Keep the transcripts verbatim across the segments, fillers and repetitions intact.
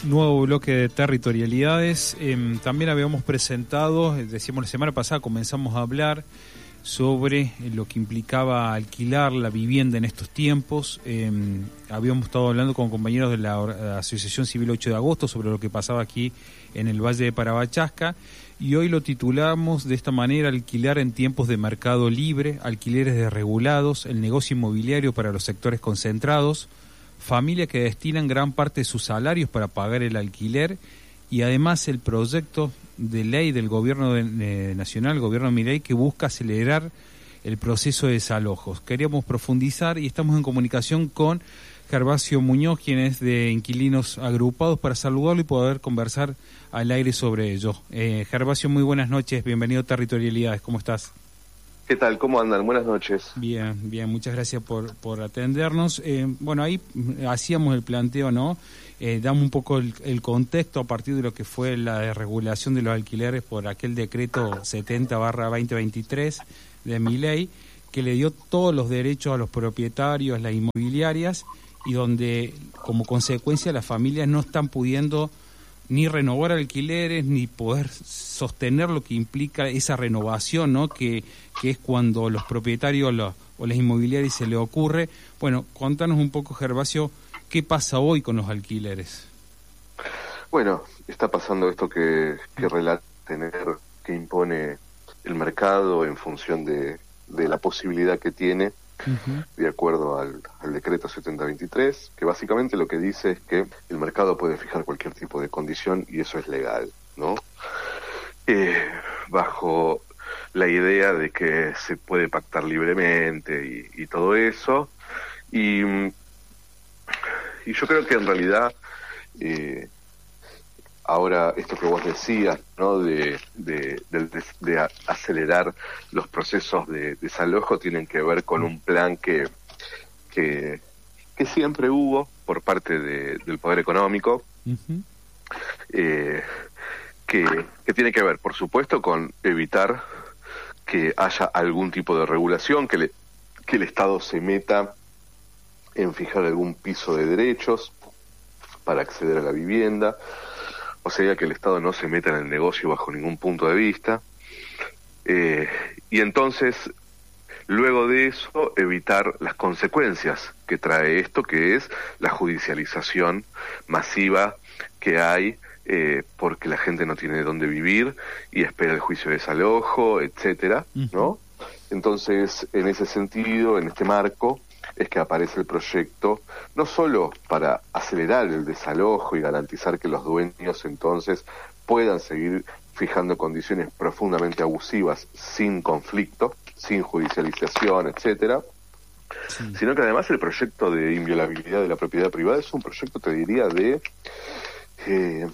Nuevo bloque de territorialidades. Eh, también habíamos presentado, decíamos la semana pasada, comenzamos a hablar sobre lo que implicaba alquilar la vivienda en estos tiempos. Eh, habíamos estado hablando con compañeros de la Asociación Civil ocho de agosto sobre lo que pasaba aquí en el Valle de Parabachasca, y hoy lo titulamos de esta manera: alquilar en tiempos de mercado libre, alquileres desregulados, el negocio inmobiliario para los sectores concentrados, familias que destinan gran parte de sus salarios para pagar el alquiler, y además el proyecto de ley del gobierno de, de nacional, el gobierno de Milei, que busca acelerar el proceso de desalojos. Queríamos profundizar y estamos en comunicación con Gervasio Muñoz, quien es de Inquilinos Agrupados, para saludarlo y poder conversar al aire sobre ello. Eh, Gervasio, muy buenas noches, bienvenido a Territorialidades, ¿cómo estás? ¿Qué tal? ¿Cómo andan? Buenas noches. Bien, bien, muchas gracias por, por atendernos. Eh, bueno, ahí hacíamos el planteo, ¿no? Eh, damos un poco el, el contexto a partir de lo que fue la desregulación de los alquileres por aquel decreto setenta barra veinte veintitrés de Milei, que le dio todos los derechos a los propietarios, las inmobiliarias, y donde como consecuencia las familias no están pudiendo ni renovar alquileres, ni poder sostener lo que implica esa renovación, ¿no? Que, que es cuando los propietarios lo, o las inmobiliarias se le ocurre. Bueno, contanos un poco, Gervasio, ¿qué pasa hoy con los alquileres? Bueno, está pasando esto que, que relata tener, que impone el mercado en función de, de la posibilidad que tiene, uh-huh. de acuerdo al, al decreto setenta veintitrés, que básicamente lo que dice es que el mercado puede fijar cualquier tipo de condición y eso es legal, ¿no? Eh, bajo la idea de que se puede pactar libremente y, y todo eso, y, y yo creo que en realidad eh, ahora esto que vos decías, ¿no? de, de, de, de, de acelerar los procesos de desalojo tienen que ver con un plan que que, que siempre hubo por parte de, del poder económico, uh-huh. eh, que, que tiene que ver, por supuesto, con evitar que haya algún tipo de regulación, que, le, que el Estado se meta en fijar algún piso de derechos para acceder a la vivienda, o sea, que el Estado no se meta en el negocio bajo ningún punto de vista, eh, y entonces, luego de eso, evitar las consecuencias que trae esto, que es la judicialización masiva que hay, eh, porque la gente no tiene dónde vivir y espera el juicio de desalojo, etcétera, ¿no? Entonces, en ese sentido, en este marco, es que aparece el proyecto, no solo para acelerar el desalojo y garantizar que los dueños entonces puedan seguir fijando condiciones profundamente abusivas sin conflicto, sin judicialización, etcétera, sí. sino que además el proyecto de inviolabilidad de la propiedad privada es un proyecto, te diría, de eh,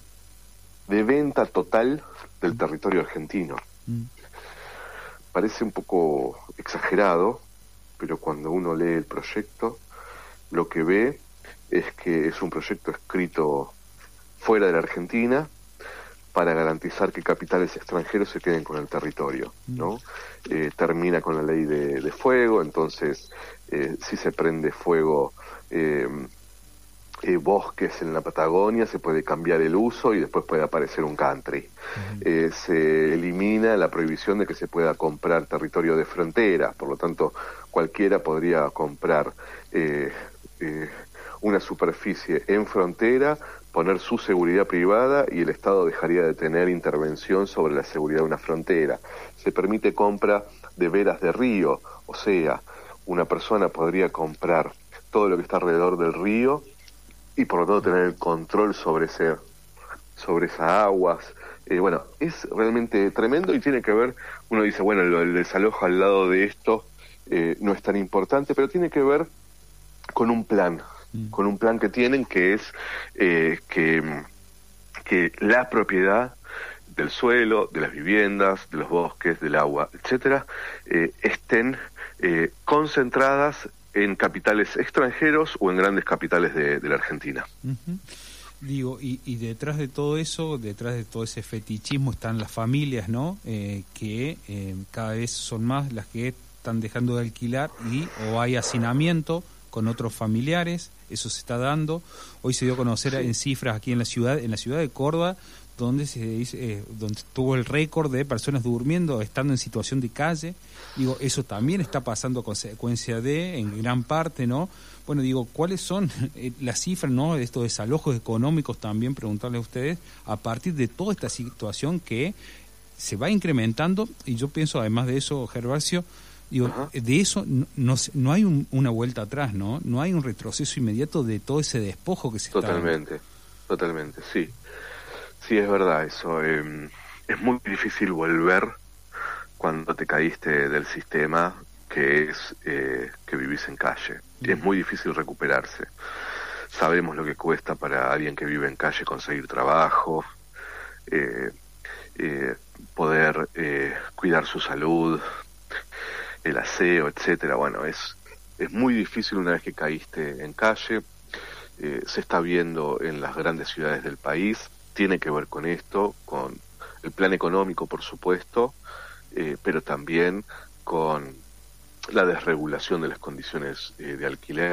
de venta total del territorio argentino. Mm. Parece un poco exagerado, pero cuando uno lee el proyecto, lo que ve es que es un proyecto escrito fuera de la Argentina para garantizar que capitales extranjeros se queden con el territorio, ¿no? Eh, termina con la ley de, de fuego, entonces eh, si se prende fuego eh, eh, bosques en la Patagonia, se puede cambiar el uso y después puede aparecer un country. Uh-huh. Eh, se elimina la prohibición de que se pueda comprar territorio de frontera, por lo tanto cualquiera podría comprar eh, eh, una superficie en frontera, poner su seguridad privada y el Estado dejaría de tener intervención sobre la seguridad de una frontera. Se permite compra de veras de río, o sea, una persona podría comprar todo lo que está alrededor del río y por lo tanto tener el control sobre ese, sobre esas aguas. Eh, bueno, es realmente tremendo y tiene que ver, uno dice, bueno, lo del desalojo al lado de esto eh, no es tan importante, pero tiene que ver con un plan, mm. con un plan que tienen que es eh, que, que la propiedad del suelo, de las viviendas, de los bosques, del agua, etcétera, eh, estén eh, concentradas en capitales extranjeros o en grandes capitales de, de la Argentina. Uh-huh. Digo, y, y detrás de todo eso, detrás de todo ese fetichismo están las familias, ¿no? Eh, que eh, cada vez son más las que están dejando de alquilar y o hay hacinamiento con otros familiares, eso se está dando. Hoy se dio a conocer sí. en cifras aquí en la ciudad, en la ciudad de Córdoba, donde se dice, eh, donde tuvo el récord de personas durmiendo, estando en situación de calle. Digo, eso también está pasando a consecuencia de, en gran parte, ¿no? Bueno, digo, ¿cuáles son eh, las cifras, ¿no?, de estos desalojos económicos también, preguntarle a ustedes, a partir de toda esta situación que se va incrementando? Y yo pienso, además de eso, Gervasio, digo, Ajá. de eso no, no, no hay un, una vuelta atrás, ¿no? No hay un retroceso inmediato de todo ese despojo que se totalmente, está... Totalmente, totalmente, sí. Sí, es verdad eso. Eh, es muy difícil volver cuando te caíste del sistema que es eh, que vivís en calle. Mm. Es muy difícil recuperarse. Sabemos lo que cuesta para alguien que vive en calle conseguir trabajo, eh, eh, poder eh, cuidar su salud, el aseo, etcétera. Bueno, es es muy difícil una vez que caíste en calle. Eh, se está viendo en las grandes ciudades del país. Tiene que ver con esto, con el plan económico, por supuesto, eh, pero también con la desregulación de las condiciones eh, de alquiler.